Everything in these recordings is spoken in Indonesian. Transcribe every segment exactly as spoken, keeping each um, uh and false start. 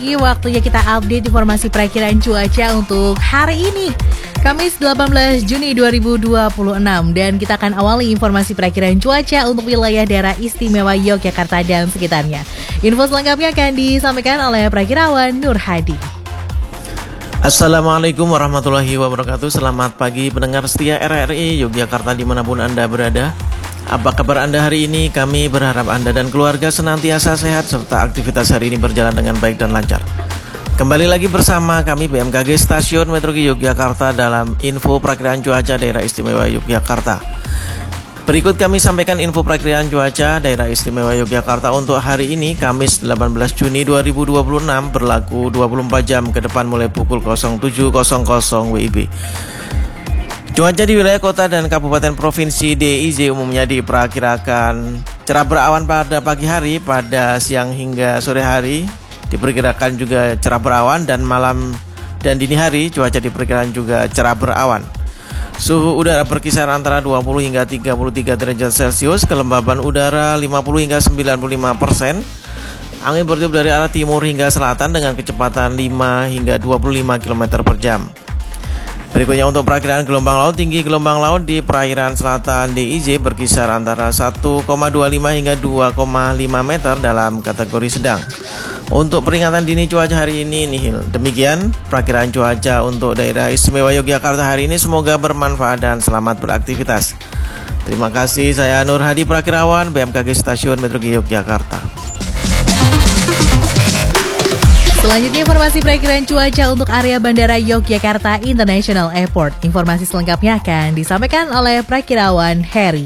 pagi, waktunya kita update informasi perakiraan cuaca untuk hari ini, Kamis delapan belas Juni dua ribu dua puluh enam. Dan kita akan awali informasi perakiraan cuaca untuk wilayah daerah istimewa Yogyakarta dan sekitarnya. Info selengkapnya akan disampaikan oleh Prakirawan Nur Hadi. Assalamualaikum warahmatullahi wabarakatuh. Selamat pagi pendengar setia R R I Yogyakarta dimanapun Anda berada. Apa kabar Anda hari ini? Kami berharap Anda dan keluarga senantiasa sehat serta aktivitas hari ini berjalan dengan baik dan lancar. Kembali lagi bersama kami B M K G Stasiun Meteorologi Yogyakarta dalam info perakiraan cuaca daerah istimewa Yogyakarta. Berikut kami sampaikan info perakiraan cuaca daerah istimewa Yogyakarta untuk hari ini, Kamis delapan belas Juni dua ribu dua puluh enam, berlaku dua puluh empat jam ke depan mulai pukul nol tujuh nol nol W I B. Cuaca di wilayah kota dan kabupaten provinsi D I Y umumnya diperkirakan cerah berawan pada pagi hari, pada siang hingga sore hari diperkirakan juga cerah berawan, dan malam dan dini hari cuaca diperkirakan juga cerah berawan. Suhu udara berkisar antara dua puluh hingga tiga puluh tiga derajat Celcius, kelembaban udara lima puluh hingga sembilan puluh lima persen. Angin bertiup dari arah timur hingga selatan dengan kecepatan lima hingga dua puluh lima kilometer per jam. Berikutnya untuk perakiraan gelombang laut, tinggi gelombang laut di perairan selatan D I Y berkisar antara satu koma dua lima hingga dua koma lima meter dalam kategori sedang. Untuk peringatan dini cuaca hari ini nihil. Demikian perakiraan cuaca untuk daerah istimewa Yogyakarta hari ini, semoga bermanfaat dan selamat beraktivitas. Terima kasih, saya Nur Hadi Prakirawan B M K G Stasiun Meteorologi Yogyakarta. Selanjutnya informasi perakiraan cuaca untuk area Bandara Yogyakarta International Airport. Informasi selengkapnya akan disampaikan oleh Prakirawan Heri.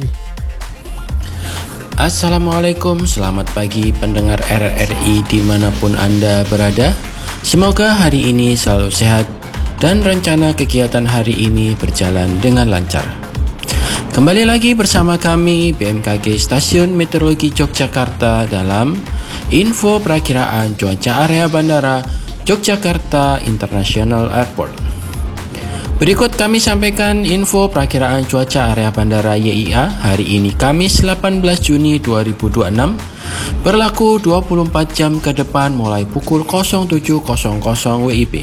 Assalamualaikum, selamat pagi pendengar R R I dimanapun Anda berada. Semoga hari ini selalu sehat dan rencana kegiatan hari ini berjalan dengan lancar. Kembali lagi bersama kami B M K G Stasiun Meteorologi Yogyakarta dalam info perakiraan cuaca area Bandara Yogyakarta International Airport. Berikut kami sampaikan info perakiraan cuaca area Bandara Y I A hari ini, Kamis delapan belas Juni dua ribu dua puluh enam, berlaku dua puluh empat jam ke depan mulai pukul nol tujuh nol nol W I B.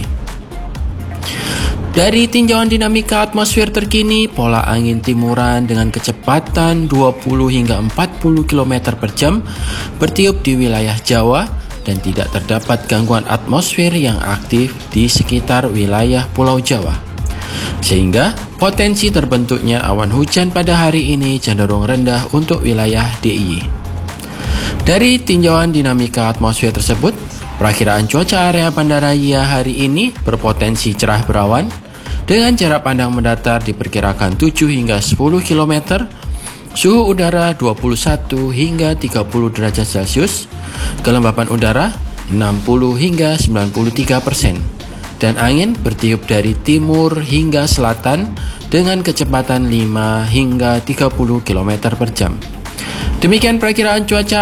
Dari tinjauan dinamika atmosfer terkini, pola angin timuran dengan kecepatan dua puluh hingga empat puluh kilometer per jam bertiup di wilayah Jawa dan tidak terdapat gangguan atmosfer yang aktif di sekitar wilayah Pulau Jawa. Sehingga potensi terbentuknya awan hujan pada hari ini cenderung rendah untuk wilayah D I Y. Dari tinjauan dinamika atmosfer tersebut, perakiraan cuaca area Bandara Y I A hari ini berpotensi cerah berawan dengan jarak pandang mendatar diperkirakan tujuh hingga sepuluh kilometer, suhu udara dua puluh satu hingga tiga puluh derajat Celcius, kelembapan udara enam puluh hingga sembilan puluh tiga persen, dan angin bertiup dari timur hingga selatan dengan kecepatan lima hingga tiga puluh kilometer per jam. Demikian perakiraan cuaca